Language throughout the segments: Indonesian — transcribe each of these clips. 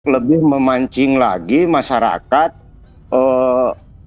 lebih memancing lagi masyarakat, eee,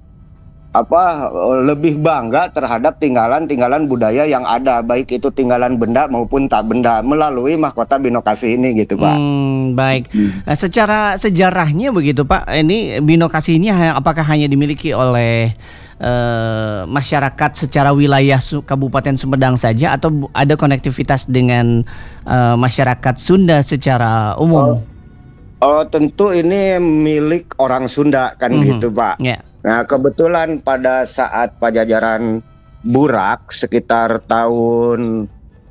lebih bangga terhadap tinggalan-tinggalan budaya yang ada, baik itu tinggalan benda maupun tak benda, melalui Mahkota Binokasi ini gitu, Pak. Baik. Mhm. Secara sejarahnya begitu Pak, ini Binokasi ini apakah hanya dimiliki oleh, masyarakat secara wilayah Kabupaten Sumedang saja atau ada konektivitas dengan, masyarakat Sunda secara umum? Tentu ini milik orang Sunda kan gitu, Pak. Ya, Nah, kebetulan pada saat Pajajaran burak sekitar tahun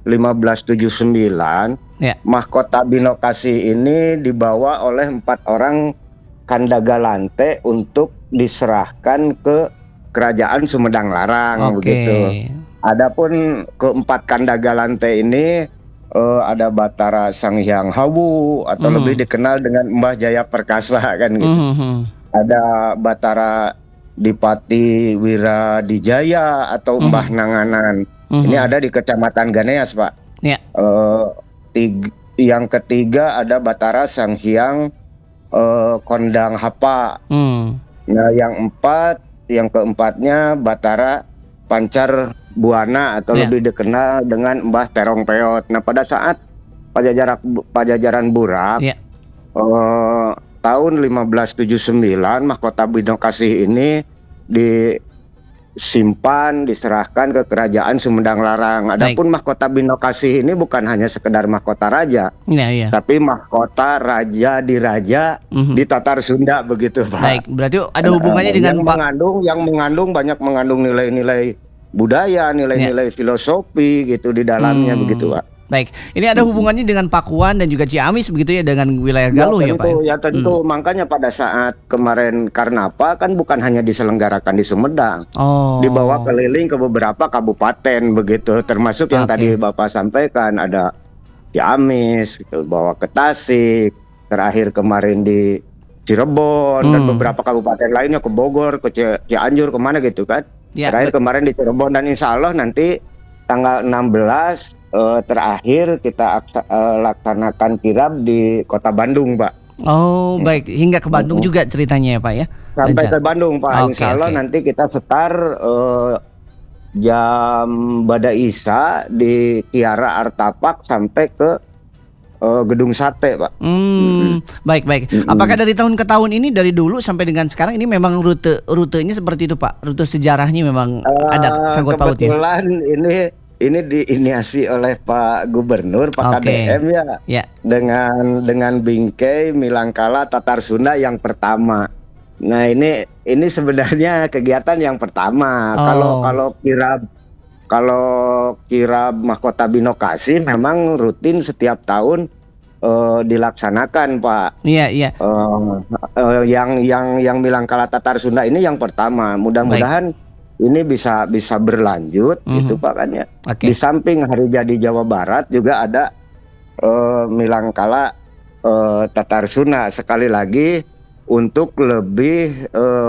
1579, ya. Mahkota Binokasi ini dibawa oleh 4 orang Kandagalante untuk diserahkan ke Kerajaan Sumedang Larang Oke. begitu. Adapun keempat Kandagalante ini ada Batara Sanghyang Hawu atau lebih dikenal dengan Mbah Jaya Perkasa kan gitu. Ada Batara Dipati Wiradijaya atau Mbah Nanganan. Ini ada di Kecamatan Ganeas, Pak. Ya. Yang ketiga ada Batara Sanghyang Kondang Hapa. Nah, yang keempatnya Batara Pancar Buana atau lebih dikenal dengan Mbah Terong Peot. Nah, pada saat Pajajaran burak, tahun 1579 Mahkota Binokasi ini diserahkan ke Kerajaan Sumedang Larang. Adapun Mahkota Binokasi ini bukan hanya sekedar mahkota raja, tapi mahkota raja di raja di Tatar Sunda begitu, Pak. Baik, berarti ada hubungannya dengan yang mengandung nilai-nilai budaya, nilai-nilai filosofi gitu di dalamnya begitu, Pak. Baik, ini ada hubungannya dengan Pakuan dan juga Ciamis begitu ya, dengan wilayah Galuh ya, Pak? Ya tentu, makanya pada saat kemarin Karnapa kan bukan hanya diselenggarakan di Sumedang, dibawa keliling ke beberapa kabupaten begitu, termasuk yang tadi Bapak sampaikan, ada Ciamis, bawa ke Tasik, terakhir kemarin di Cirebon dan beberapa kabupaten lainnya, ke Bogor, ke Cianjur, kemana gitu kan. Terakhir kemarin di Cirebon, dan insya Allah nanti tanggal 16 terakhir kita laksanakan kirab di Kota Bandung, Pak. Baik, hingga ke Bandung juga ceritanya ya, Pak ya? Sampai ke Bandung, Pak. Insya Allah nanti kita setar jam Bada Isya di Kiara Artapak sampai ke Gedung Sate, Pak. Baik. Apakah dari tahun ke tahun ini, dari dulu sampai dengan sekarang ini memang rutenya seperti itu, Pak? Rute sejarahnya memang ada sangkut pautnya? Kebetulan ini diinisiasi oleh Pak Gubernur, Pak KDM ya, dengan bingkai Milangkala Tatar Sunda yang pertama. Nah, ini sebenarnya kegiatan yang pertama. Kalau kirab Mahkota Binokasi memang rutin setiap tahun dilaksanakan, Pak. Iya. Yang Milangkala Tatar Sunda ini yang pertama. Mudah-mudahan ini bisa berlanjut gitu, Pak, kan ya. Di samping Hari Jadi Jawa Barat juga ada Milangkala Tatar Sunda, sekali lagi untuk lebih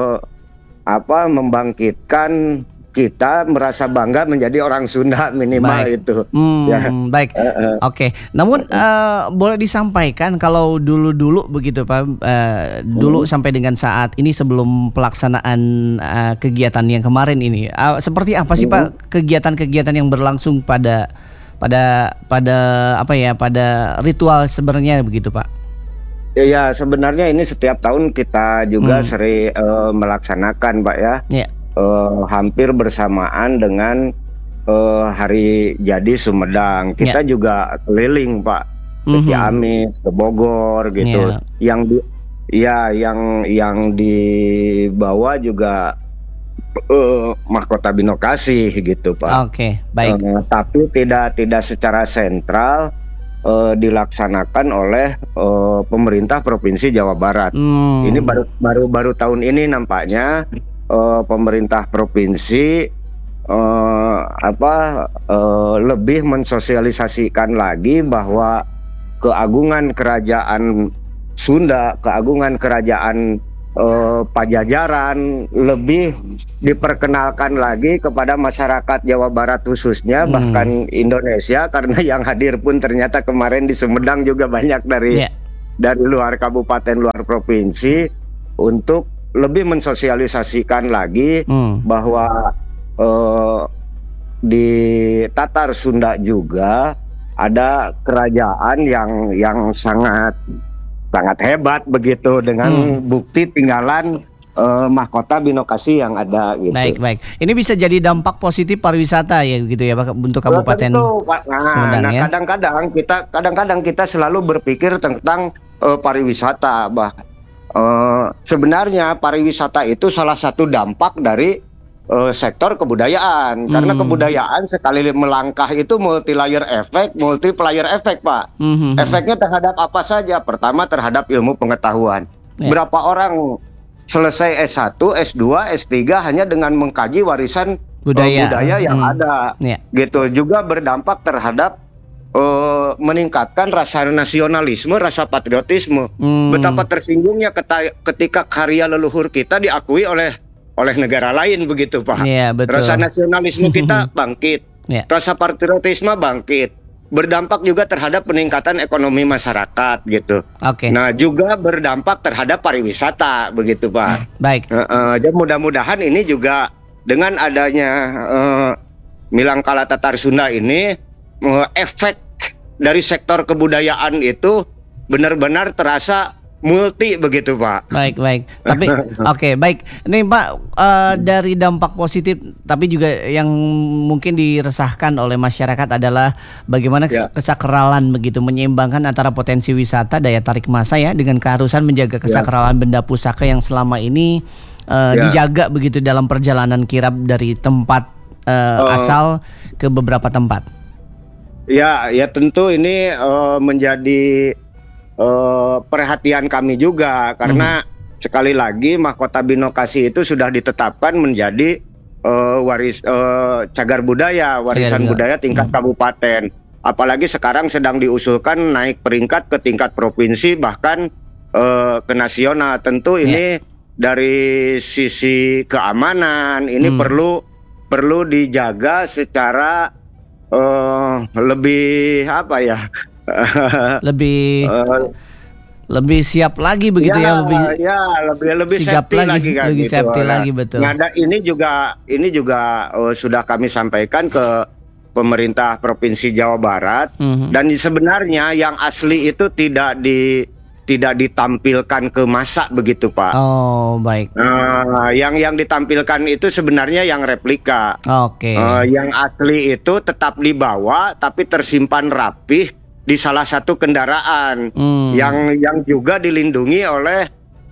membangkitkan kita merasa bangga menjadi orang Sunda minimal itu. Baik. Namun boleh disampaikan kalau dulu begitu, Pak, dulu sampai dengan saat ini sebelum pelaksanaan kegiatan yang kemarin ini, seperti apa sih, Pak, kegiatan-kegiatan yang berlangsung pada ritual sebenarnya begitu, Pak? Ya, sebenarnya ini setiap tahun kita juga sering melaksanakan, Pak ya. Hampir bersamaan dengan Hari Jadi Sumedang. Kita juga keliling, Pak, ke Ciamis, ke Bogor gitu. Yang dibawa juga Mahkota Binokasi gitu, Pak. Baik. Tapi tidak secara sentral dilaksanakan oleh pemerintah Provinsi Jawa Barat. Ini baru tahun ini nampaknya pemerintah provinsi lebih mensosialisasikan lagi bahwa keagungan kerajaan Sunda, keagungan kerajaan Pajajaran lebih diperkenalkan lagi kepada masyarakat Jawa Barat khususnya, bahkan Indonesia, karena yang hadir pun ternyata kemarin di Sumedang juga banyak dari dari luar kabupaten, luar provinsi untuk lebih mensosialisasikan lagi bahwa di Tatar Sunda juga ada kerajaan yang sangat hebat begitu dengan bukti tinggalan mahkota Binokasi yang ada gitu. Baik. Ini bisa jadi dampak positif pariwisata ya gitu ya Pak untuk Kabupaten Sumedang ya. Kadang-kadang kita selalu berpikir tentang pariwisata, sebenarnya pariwisata itu salah satu dampak dari sektor kebudayaan, karena kebudayaan sekali melangkah itu multiplier effect Pak. Efeknya terhadap apa saja? Pertama terhadap ilmu pengetahuan. Berapa orang selesai S1, S2, S3 hanya dengan mengkaji warisan budaya yang ada, gitu. Juga berdampak terhadap meningkatkan rasa nasionalisme, rasa patriotisme. Betapa tersinggungnya ketika karya leluhur kita diakui oleh negara lain begitu Pak. Betul. Rasa nasionalisme kita bangkit, rasa patriotisme bangkit. Berdampak juga terhadap peningkatan ekonomi masyarakat gitu. Nah juga berdampak terhadap pariwisata begitu Pak. Baik. Dan mudah-mudahan ini juga dengan adanya Milangkala Tatar Sunda ini efek dari sektor kebudayaan itu benar-benar terasa multi begitu Pak. Baik. Tapi baik. Ini Pak, dari dampak positif tapi juga yang mungkin diresahkan oleh masyarakat adalah bagaimana kesakralan begitu menyeimbangkan antara potensi wisata, daya tarik massa ya dengan keharusan menjaga kesakralan benda pusaka yang selama ini dijaga begitu dalam perjalanan kirab dari tempat asal ke beberapa tempat. Ya tentu ini menjadi perhatian kami juga karena sekali lagi mahkota Binokasi itu sudah ditetapkan menjadi cagar budaya, warisan budaya tingkat kabupaten. Apalagi sekarang sedang diusulkan naik peringkat ke tingkat provinsi bahkan ke nasional. Tentu ini dari sisi keamanan ini perlu dijaga secara lebih lebih siap lagi begitu lebih sigap lagi kan lebih gitu. safety lagi betul. Nah, ini juga sudah kami sampaikan ke pemerintah Provinsi Jawa Barat dan sebenarnya yang asli itu tidak ditampilkan ke massa begitu Pak. Baik. Yang ditampilkan itu sebenarnya yang replika. Yang asli itu tetap dibawa tapi tersimpan rapih di salah satu kendaraan yang juga dilindungi oleh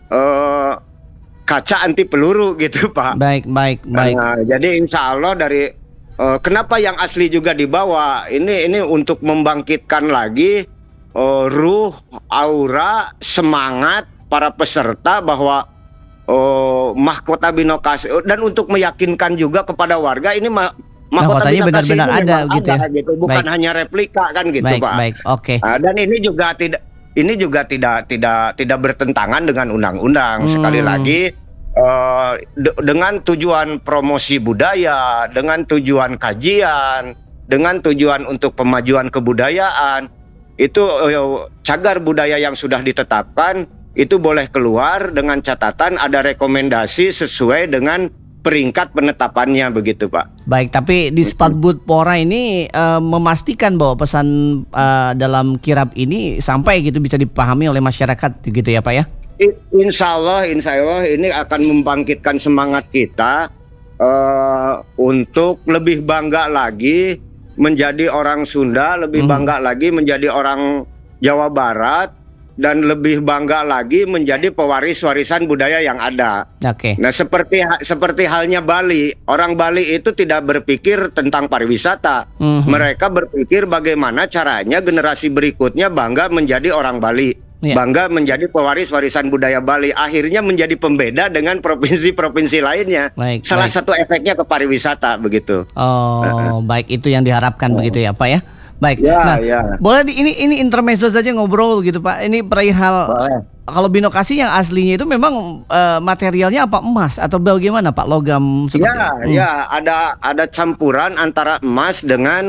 kaca anti peluru gitu Pak. Baik. Jadi insya Allah dari kenapa yang asli juga dibawa ini untuk membangkitkan lagi ruh, aura, semangat para peserta bahwa mahkota Binokasi dan untuk meyakinkan juga kepada warga ini mahkotanya benar-benar ada gitu ya. Bukan hanya replika kan gitu Pak. Baik. Dan ini juga tidak bertentangan dengan undang-undang. Sekali lagi dengan tujuan promosi budaya, dengan tujuan kajian, dengan tujuan untuk pemajuan kebudayaan, itu cagar budaya yang sudah ditetapkan itu boleh keluar dengan catatan ada rekomendasi sesuai dengan peringkat penetapannya begitu Pak. Baik, tapi di Spatbudpora ini memastikan bahwa pesan dalam kirab ini sampai gitu bisa dipahami oleh masyarakat gitu ya Pak ya? Insya Allah ini akan membangkitkan semangat kita untuk lebih bangga lagi menjadi orang Sunda, lebih bangga lagi menjadi orang Jawa Barat, dan lebih bangga lagi menjadi pewaris warisan budaya yang ada. Nah, seperti halnya Bali, orang Bali itu tidak berpikir tentang pariwisata. Mereka berpikir bagaimana caranya generasi berikutnya bangga menjadi orang Bali, bangga menjadi pewaris warisan budaya Bali. Akhirnya menjadi pembeda dengan provinsi-provinsi lainnya. Salah satu efeknya ke pariwisata begitu. Baik, itu yang diharapkan begitu ya Pak ya. Baik, boleh ini intermezzo saja ngobrol gitu Pak. Ini perihal kalau Binokasi yang aslinya itu memang materialnya apa, emas atau bagaimana Pak, logam seperti ada campuran antara emas dengan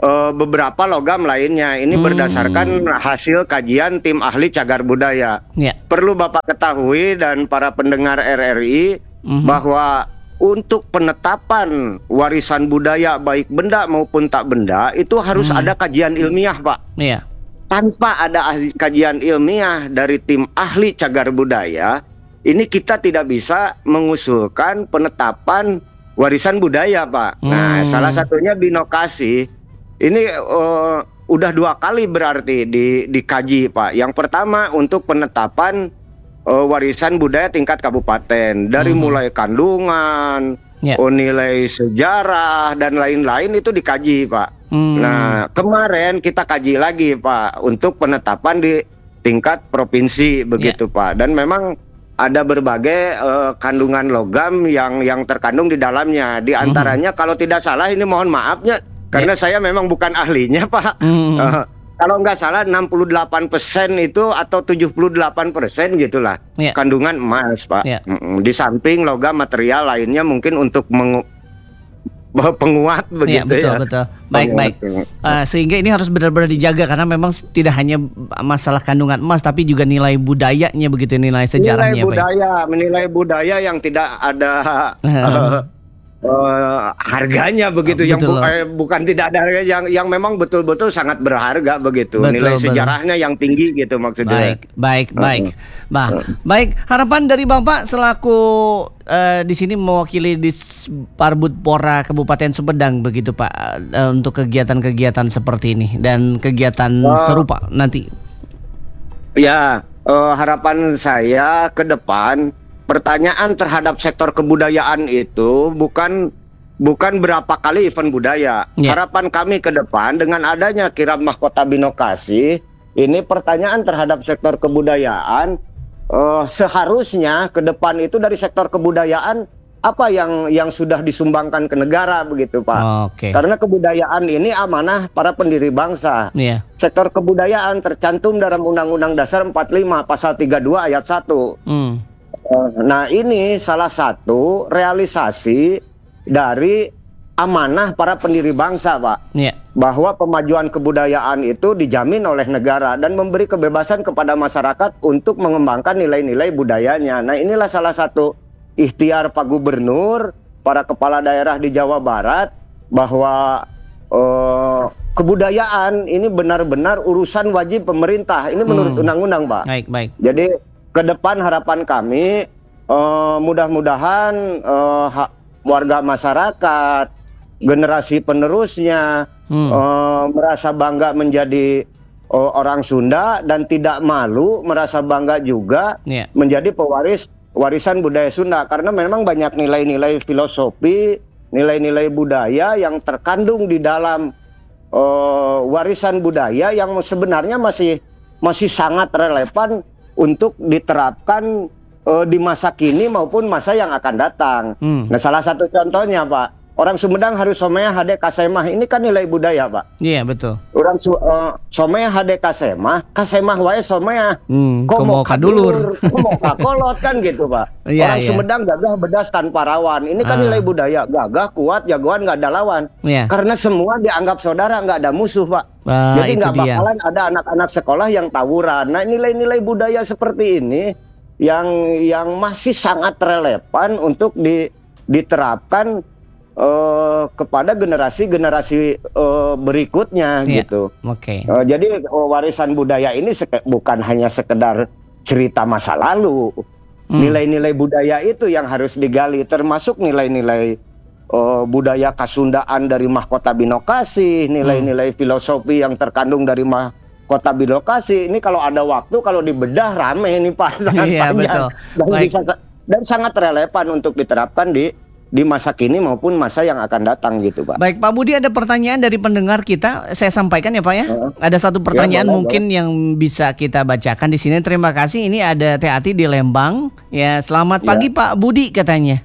beberapa logam lainnya. Ini berdasarkan hasil kajian tim ahli cagar budaya. Yeah. Perlu Bapak ketahui dan para pendengar RRI bahwa untuk penetapan warisan budaya baik benda maupun tak benda itu harus ada kajian ilmiah, Pak. Yeah. Tanpa ada kajian ilmiah dari tim ahli cagar budaya, ini kita tidak bisa mengusulkan penetapan warisan budaya, Pak. Nah, salah satunya Binokasi. Ini udah 2 kali berarti dikaji, Pak. Yang pertama untuk penetapan warisan budaya tingkat kabupaten. Dari mulai kandungan, nilai sejarah, dan lain-lain itu dikaji, Pak. Nah, kemarin kita kaji lagi, Pak, untuk penetapan di tingkat provinsi, begitu, Pak. Dan memang ada berbagai kandungan logam yang terkandung di dalamnya. Di antaranya kalau tidak salah, ini mohon maafnya, karena saya memang bukan ahlinya, Pak. Kalau nggak salah 68% itu atau 78% gitulah kandungan emas, Pak. Di samping logam material lainnya mungkin untuk penguat begitu, betul. Baik. Sehingga ini harus benar-benar dijaga karena memang tidak hanya masalah kandungan emas tapi juga nilai budayanya begitu, nilai sejarahnya. Nilai budaya yang tidak ada harganya begitu, yang bukan tidak ada harga, yang memang betul-betul sangat berharga begitu, nilai sejarahnya yang tinggi gitu maksudnya. Baik. Baik, harapan dari Bapak selaku di sini mewakili Disparbudpora Kabupaten Sumedang begitu, Pak, untuk kegiatan-kegiatan seperti ini dan kegiatan serupa nanti. Ya, harapan saya ke depan, pertanyaan terhadap sektor kebudayaan itu bukan berapa kali event budaya. Harapan kami ke depan dengan adanya kirab mahkota Binokasi, ini pertanyaan terhadap sektor kebudayaan seharusnya ke depan itu dari sektor kebudayaan apa yang sudah disumbangkan ke negara begitu, Pak. Karena kebudayaan ini amanah para pendiri bangsa. Sektor kebudayaan tercantum dalam Undang-Undang Dasar 45 pasal 32 ayat 1. Nah, ini salah satu realisasi dari amanah para pendiri bangsa, Pak. Bahwa pemajuan kebudayaan itu dijamin oleh negara dan memberi kebebasan kepada masyarakat untuk mengembangkan nilai-nilai budayanya. Nah, inilah salah satu ikhtiar Pak Gubernur, para kepala daerah di Jawa Barat, bahwa kebudayaan ini benar-benar urusan wajib pemerintah. Ini menurut undang-undang, Pak. Baik. Jadi ke depan harapan kami mudah-mudahan warga masyarakat, generasi penerusnya merasa bangga menjadi orang Sunda dan tidak malu, merasa bangga juga menjadi pewaris warisan budaya Sunda, karena memang banyak nilai-nilai filosofi, nilai-nilai budaya yang terkandung di dalam warisan budaya yang sebenarnya masih sangat relevan untuk diterapkan di masa kini maupun masa yang akan datang. Nah, salah satu contohnya, Pak, orang Sumedang harus somea hade kasemah. Ini kan nilai budaya, Pak. Iya, betul. Orang somea hade kasemah wae somea. Komo kadulur, komo kakolot kan gitu, Pak. Orang Sumedang gagah bedas tanpa rawan. Ini kan nilai budaya, gagah kuat jagoan nggak ada lawan. Karena semua dianggap saudara, nggak ada musuh, Pak. Jadi nggak bakalan ada anak-anak sekolah yang tawuran. Nah, nilai-nilai budaya seperti ini yang masih sangat relevan untuk diterapkan kepada generasi-generasi berikutnya gitu. Jadi warisan budaya ini bukan hanya sekedar cerita masa lalu. Nilai-nilai budaya itu yang harus digali, termasuk nilai-nilai budaya Kasundaan dari mahkota Binokasi, nilai-nilai filosofi yang terkandung dari mahkota Binokasi. Ini kalau ada waktu, kalau dibedah rame ini, Pak, sangat panjang. Dan sangat relevan untuk diterapkan di masa kini maupun masa yang akan datang gitu, Pak. Baik, Pak Budi, ada pertanyaan dari pendengar kita, saya sampaikan ya, Pak ya. Ada satu pertanyaan mungkin yang bisa kita bacakan di sini. Terima kasih. Ini ada Teati di Lembang. Ya, selamat pagi Pak Budi katanya.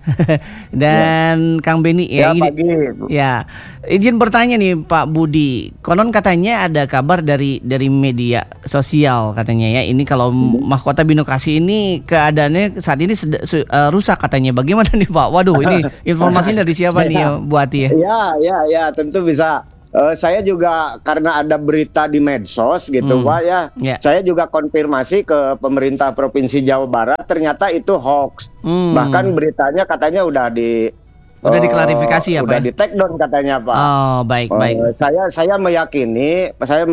Dan Kang Beni ya. Pagi. Ya, izin bertanya nih Pak Budi. Konon katanya ada kabar dari media sosial katanya ya. Ini kalau mahkota Binokasi ini keadaannya saat ini rusak katanya. Bagaimana nih Pak? Waduh, ini informasinya dari siapa nih Bu Ati ya? Ya, tentu bisa Saya juga karena ada berita di medsos gitu Pak ya. Yeah. Saya juga konfirmasi ke pemerintah Provinsi Jawa Barat, ternyata itu hoax. Bahkan beritanya katanya udah diklarifikasi ya Pak? Udah di take down katanya Pak. Oh, baik. Saya meyakini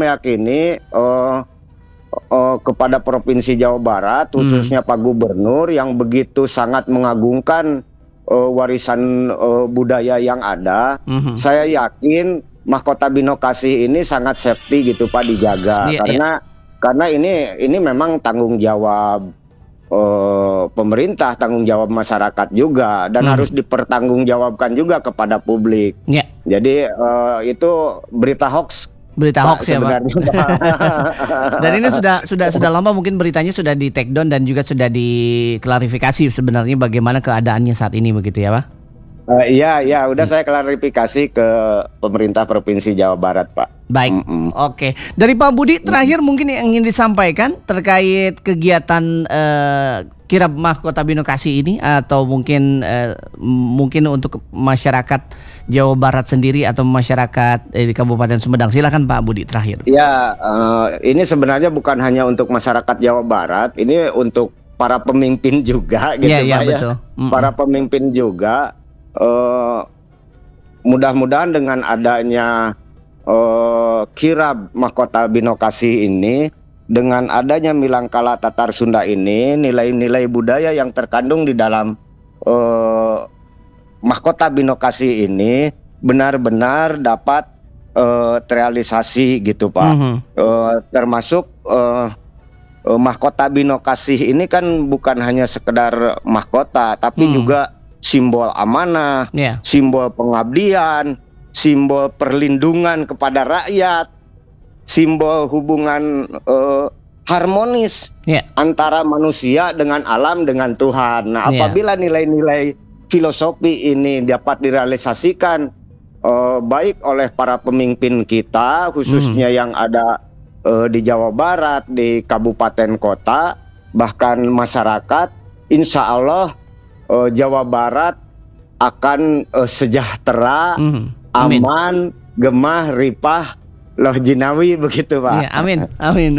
kepada Provinsi Jawa Barat, khususnya Pak Gubernur yang begitu sangat mengagungkan warisan budaya yang ada. Saya yakin Mahkota Binokasi ini sangat safety gitu Pak, dijaga karena ini memang tanggung jawab pemerintah, tanggung jawab masyarakat juga, dan harus dipertanggungjawabkan juga kepada publik. Jadi itu berita hoax ya Pak. Dan ini sudah lama mungkin beritanya sudah di take down dan juga sudah diklarifikasi sebenarnya bagaimana keadaannya saat ini begitu ya Pak? Iya, udah saya klarifikasi ke pemerintah Provinsi Jawa Barat, Pak. Baik, oke. Dari Pak Budi terakhir mungkin yang ingin disampaikan terkait kegiatan kirab Mahkota Binokasi ini, atau mungkin untuk masyarakat Jawa Barat sendiri atau masyarakat di Kabupaten Sumedang. Silakan Pak Budi terakhir. Ya, ini sebenarnya bukan hanya untuk masyarakat Jawa Barat, ini untuk para pemimpin juga gitu Pak ya. Betul. Para pemimpin juga. Mudah-mudahan dengan adanya kirab Mahkota Binokasi ini, dengan adanya Milangkala Tatar Sunda ini, nilai-nilai budaya yang terkandung di dalam Mahkota Binokasi ini benar-benar dapat terrealisasi gitu Pak. Termasuk Mahkota Binokasi ini kan bukan hanya sekedar mahkota, tapi juga simbol amanah, simbol pengabdian, simbol perlindungan kepada rakyat, simbol hubungan harmonis antara manusia dengan alam, dengan Tuhan. Nah, apabila nilai-nilai filosofi ini dapat direalisasikan baik oleh para pemimpin kita, khususnya yang ada di Jawa Barat, di kabupaten kota, bahkan masyarakat, insya Allah Jawa Barat akan sejahtera, aman, gemah, ripah, loh jinawi begitu Pak. Amin. Amin.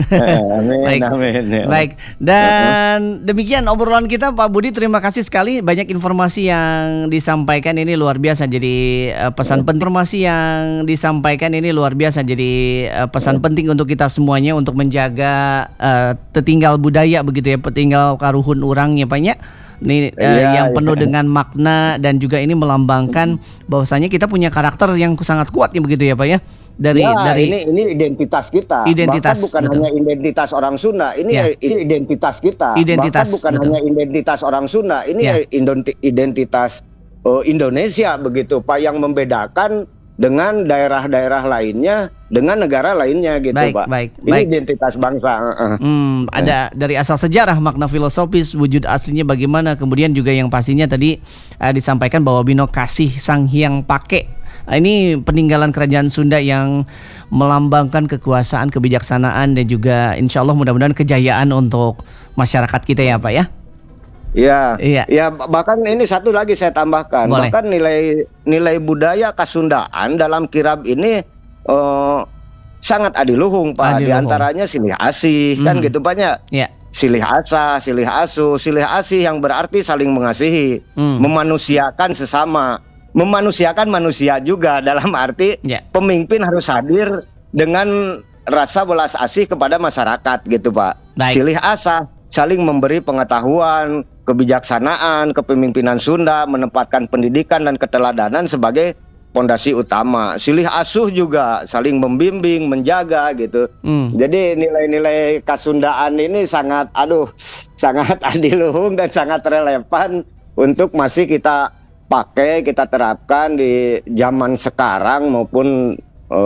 Baik. Dan demikian obrolan kita Pak Budi. Terima kasih sekali, banyak informasi yang disampaikan ini luar biasa. Jadi pesan penting informasi yang disampaikan ini luar biasa. Jadi pesan penting untuk kita semuanya untuk menjaga tetinggal budaya begitu ya, petinggal karuhun urangnya Pak ya. Ini yang penuh dengan makna, dan juga ini melambangkan bahwasanya kita punya karakter yang sangat kuat ya begitu ya Pak ya. Dari ini identitas kita. Bahkan bukan hanya identitas orang Sunda, ini identitas kita. Bahkan bukan hanya identitas orang Sunda, ini identitas Indonesia begitu Pak, yang membedakan dengan daerah-daerah lainnya, dengan negara lainnya gitu Pak. Ini identitas bangsa. Ada dari asal sejarah, makna filosofis, wujud aslinya bagaimana, kemudian juga yang pastinya tadi disampaikan bahwa Binokasi Sang Hyang Pake, ini peninggalan kerajaan Sunda yang melambangkan kekuasaan, kebijaksanaan, dan juga insya Allah mudah-mudahan kejayaan untuk masyarakat kita ya Pak ya. Ya, bahkan ini satu lagi saya tambahkan. Boleh. Bahkan nilai budaya Kasundaan dalam kirab ini sangat adiluhung Pak. Di antaranya silih asih kan gitu banyak. Silih asa, silih asuh, silih asih yang berarti saling mengasihi, memanusiakan sesama, memanusiakan manusia juga, dalam arti pemimpin harus hadir dengan rasa belas asih kepada masyarakat gitu Pak. Silih asa, saling memberi pengetahuan, kebijaksanaan, kepemimpinan Sunda, menempatkan pendidikan dan keteladanan sebagai pondasi utama. Silih asuh juga saling membimbing, menjaga gitu. Jadi nilai-nilai Kasundaan ini sangat adiluhung dan sangat relevan untuk masih kita pakai, kita terapkan di zaman sekarang maupun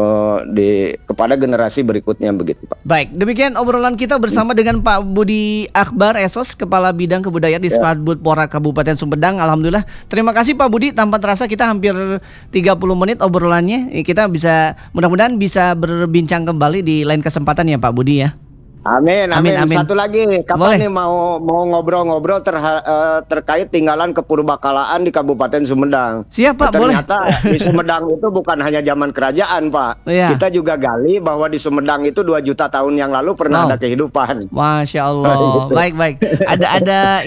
kepada generasi berikutnya begitu Pak. Baik, demikian obrolan kita bersama dengan Pak Budi Akbar Esos, Kepala Bidang Kebudayaan di Spasbud Pora Kabupaten Sumedang. Alhamdulillah, terima kasih Pak Budi. Tanpa terasa kita hampir 30 menit obrolannya. Kita bisa, mudah-mudahan bisa berbincang kembali di lain kesempatan ya Pak Budi ya. Amin, Amin, amin. amin. Satu lagi, Boleh. kapan nih mau ngobrol-ngobrol terkait tinggalan kepurbakalaan di Kabupaten Sumedang. Siap, Pak, boleh. Ternyata di Sumedang itu bukan hanya zaman kerajaan, Pak. Iya. Kita juga gali bahwa di Sumedang itu 2 juta tahun yang lalu pernah Wow. ada kehidupan. Masya Allah. Gitu. Baik, baik. Ada